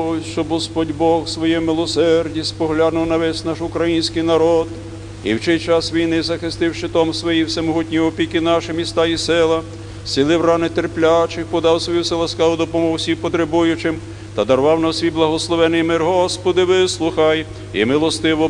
Щоб Господь Бог своє милосерді споглянув на весь наш український народ і в чий час війни, захистив щитом свої всемогутні опіки наші міста і села, зцілив рани терплячих, подав свою ласкаву допомогу всім потребуючим та дарував нам свій благословений мир. Господи, вислухай і милостиво